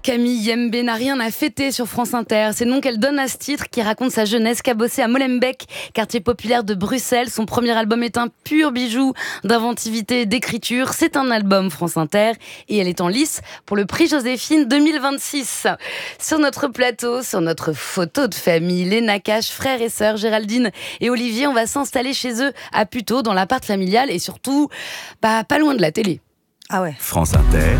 Camille Yembe n'a rien à fêter sur France Inter. C'est le nom qu'elle donne à ce titre qui raconte sa jeunesse, cabossée à Molenbeek, quartier populaire de Bruxelles. Son premier album est un pur bijou d'inventivité et d'écriture. C'est un album France Inter et elle est en lice pour le prix Joséphine 2026. Sur notre plateau, sur notre photo de famille, les Nakache, frères et sœurs, Géraldine et Olivier, on va s'installer chez eux à Puteaux, dans l'appart familial et surtout, pas loin de la télé. Ah ouais. France Inter,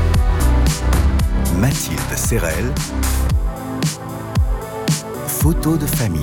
Mathilde Serrel, photo de famille.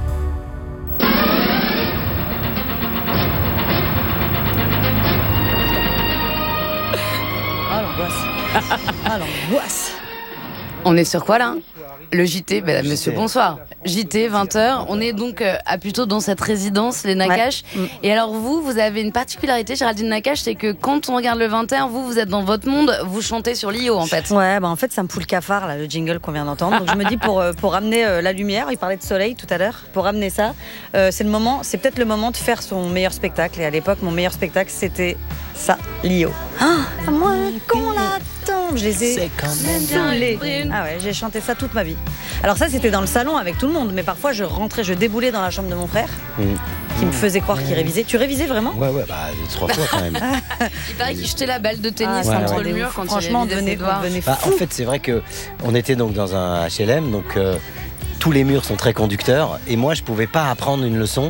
Ah l'angoisse. Ah l'angoisse. On est sur quoi là ? Le JT, monsieur, bonsoir. JT, 20h. On est donc à Puteaux dans cette résidence, les Nakache. Ouais. Et alors vous avez une particularité, Géraldine Nakache, c'est que quand on regarde le 20h, vous êtes dans votre monde, vous chantez sur l'IO en fait. Ouais, en fait ça me fout le cafard là, le jingle qu'on vient d'entendre. Donc je me dis pour ramener la lumière, il parlait de soleil tout à l'heure, pour ramener ça, c'est peut-être le moment de faire son meilleur spectacle. Et à l'époque, mon meilleur spectacle, c'était ça, l'IO. Ah, moi, qu'on l'attend. Je les ai saoulés. Ah ouais, j'ai chanté ça toute ma vie. Alors ça, c'était dans le salon avec tout le monde, mais parfois je déboulais dans la chambre de mon frère, qui me faisait croire qu'il révisait. Tu révisais vraiment ? Ouais, 3 fois quand même. Il paraît qu'il jetait la balle de tennis contre le mur quand franchement, il révisait ses devoirs. En fait, c'est vrai qu'on était donc dans un HLM, donc tous les murs sont très conducteurs, et moi, je pouvais pas apprendre une leçon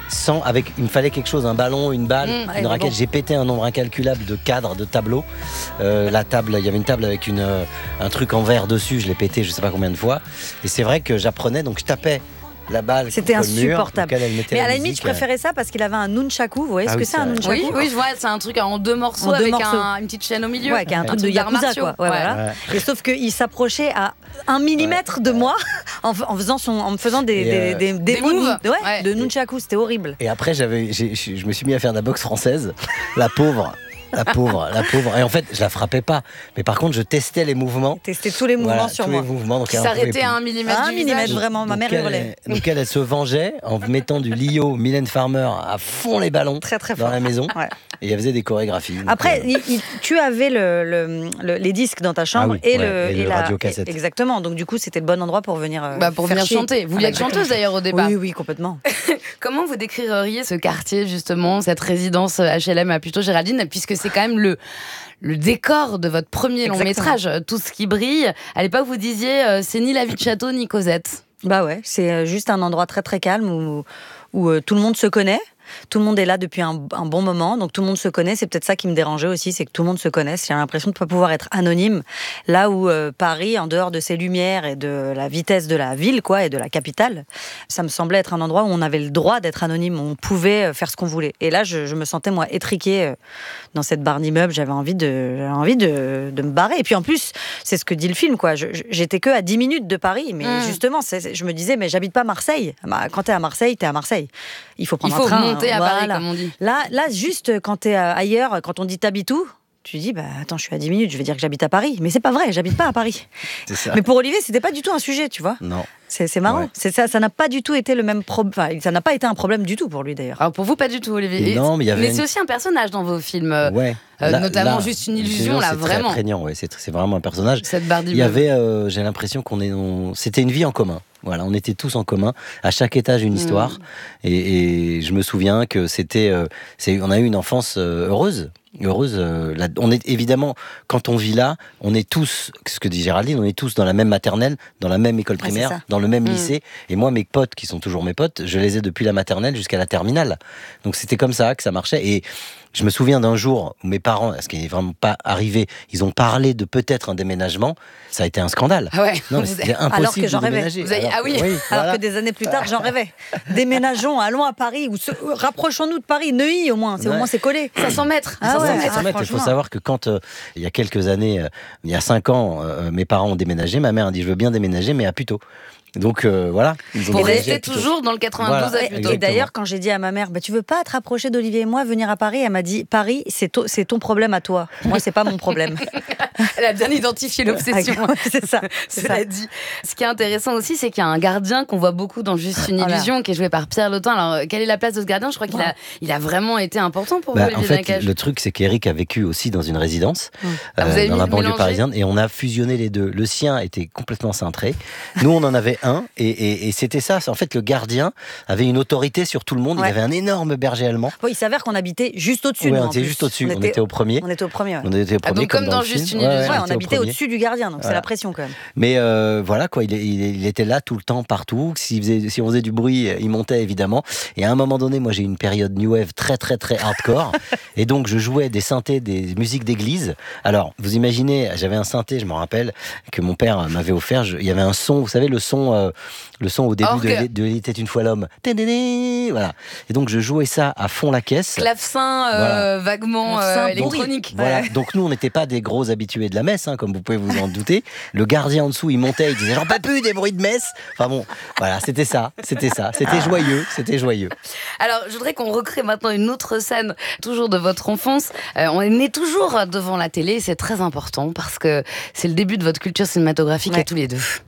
il me fallait quelque chose, un ballon, une balle, une raquette. J'ai pété un nombre incalculable de cadres, de tableaux. La table, il y avait une table avec un truc en verre dessus, je l'ai pété je sais pas combien de fois. Et c'est vrai que j'apprenais, donc je tapais la balle. C'était contre insupportable. Le mur, mais à la limite, je préférais ça parce qu'il avait un nunchaku. Vous voyez ce que c'est un nunchaku ? Oui, je vois, c'est un truc en 2 morceaux avec une petite chaîne au milieu. Ouais, qui est un truc de Yakuza, quoi. Ouais, voilà. Et sauf qu'il s'approchait à 1 millimètre de moi en me faisant des moves de nunchaku. C'était horrible. Et après, je me suis mis à faire de la boxe française. La pauvre. La pauvre. Et en fait, je la frappais pas. Mais par contre, je testais les mouvements. Testais tous les mouvements sur moi. Qui s'arrêtait à 1 millimètre du visage. 1 millimètre, vraiment. Ma mère hurlait. Donc elle se vengeait en mettant du Lio, Mylène Farmer à fond les ballons très, très dans la maison. Ouais. Et elle faisait des chorégraphies. Après, tu avais les disques dans ta chambre et le radio-cassette. Exactement. Donc du coup, c'était le bon endroit pour venir venir chanter. Vous vouliez être chanteuse d'ailleurs au départ. Oui, complètement. Comment vous décririez ce quartier justement, cette résidence HLM à Puteaux, Géraldine, puisque c'est quand même le décor de votre premier long métrage, tout ce qui brille. À l'époque, vous disiez, c'est ni la vie de château ni Cosette. Bah ouais, c'est juste un endroit très très calme où tout le monde se connaît. Tout le monde est là depuis un bon moment, donc tout le monde se connaît. C'est peut-être ça qui me dérangeait aussi, c'est que tout le monde se connaisse. J'ai l'impression de ne pas pouvoir être anonyme. Là où Paris, en dehors de ses lumières et de la vitesse de la ville, et de la capitale, ça me semblait être un endroit où on avait le droit d'être anonyme, où on pouvait faire ce qu'on voulait. Et là, je me sentais, moi, étriquée dans cette barre d'immeuble. J'avais envie de me barrer. Et puis en plus, c'est ce que dit le film, quoi. J'étais que à 10 minutes de Paris, mais justement, je me disais, mais j'habite pas Marseille. Quand t'es à Marseille, t'es à Marseille. Il faut prendre un train. À Paris, comme on dit. Là, juste quand t'es ailleurs, quand on dit t'habites où, tu dis attends, je suis à 10 minutes, je vais dire que j'habite à Paris. Mais c'est pas vrai, j'habite pas à Paris. C'est ça. Mais pour Olivier, c'était pas du tout un sujet, tu vois. Non. C'est marrant. Ouais. C'est ça n'a pas du tout été le même problème. Enfin, ça n'a pas été un problème du tout pour lui d'ailleurs. Alors pour vous, pas du tout, Olivier. Non, mais c'est aussi un personnage dans vos films. Notamment juste une illusion, là, vraiment. C'est très prégnant, c'est vraiment un personnage. Cette barre il y avait, j'ai l'impression c'était une vie en commun. Voilà, on était tous en commun, à chaque étage une histoire, et je me souviens que on a eu une enfance heureuse. On est évidemment, quand on vit là, on est tous, ce que dit Géraldine, on est tous dans la même maternelle, dans la même école primaire, dans le même lycée. Et moi, mes potes, qui sont toujours mes potes, je les ai depuis la maternelle jusqu'à la terminale. Donc c'était comme ça que ça marchait. Et je me souviens d'un jour où mes parents, ce qui n'est vraiment pas arrivé, ils ont parlé de peut-être un déménagement. Ça a été un scandale. Ah ouais. Non, mais c'était impossible alors que j'en de déménager. Alors que des années plus tard, j'en rêvais. Déménageons, allons à Paris, rapprochons-nous de Paris, Neuilly au moins. Au moins c'est collé. 500 mètres. 500 mètres. Il faut savoir que quand, il y a quelques années, il y a 5 ans, mes parents ont déménagé, ma mère a dit je veux bien déménager, mais à Puteaux. Donc voilà. Ils ont Pour déménagé rester à Puteaux. toujours dans le 92 Voilà. à Puteaux. Et Exactement. d'ailleurs, quand j'ai dit à ma mère, tu veux pas te rapprocher d'Olivier et moi, venir à Paris, elle m'a dit, Paris, c'est ton problème à toi. Moi, c'est pas mon problème. Elle a bien identifié l'obsession. C'est ça. Cela dit. Ce qui est intéressant aussi, c'est qu'il y a un gardien qu'on voit beaucoup dans Juste une illusion, qui est joué par Pierre Lotin. Alors, quelle est la place de ce gardien ? Je crois qu'il a vraiment été important pour vous, En Olivier fait, Nakache. le truc, c'est qu'Éric a vécu aussi dans une résidence, Ah, vous avez dans la banlieue mélangé parisienne, et on a fusionné les deux. Le sien était complètement cintré. Nous, on en avait un, et c'était ça. En fait, le gardien avait une autorité sur tout le monde. Ouais. Il avait un énorme berger allemand. Bon, il s'avère qu'on habitait juste au-dessus. Ouais, nous, on en était plus. juste au-dessus. On était au premier. On était au premier. Ouais. On était au premier, donc comme dans le Juste film. une illusion. Ouais, on on était habitait au premier. au-dessus du gardien, donc c'est Voilà. la pression quand même. Mais voilà, quoi, il était là tout le temps, partout. Si on faisait du bruit, il montait évidemment. Et à un moment donné, moi j'ai eu une période new wave très très très hardcore. Et donc je jouais des synthés, des musiques d'église. Alors vous imaginez, j'avais un synthé, je me rappelle, que mon père m'avait offert. Il y avait un son, vous savez, le son au début Orgue. de Il était une fois l'homme. Voilà. Et donc je jouais ça à fond la caisse. Clavecin Voilà. vaguement Clavecin électronique. Voilà. Donc nous, on n'était pas des gros habitués de la messe, hein, comme vous pouvez vous en douter. Le gardien en dessous, il montait, il disait j'en peux plus des bruits de messe. Enfin bon, voilà, c'était ça. C'était joyeux. Alors, je voudrais qu'on recrée maintenant une autre scène, toujours de votre enfance. On est né toujours devant la télé, c'est très important parce que c'est le début de votre culture cinématographique Ouais. à tous les deux.